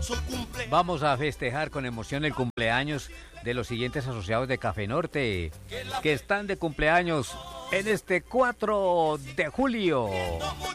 Vamos a festejar con emoción el cumpleaños de los siguientes asociados de Café Norte, que están de cumpleaños en este 4 de julio.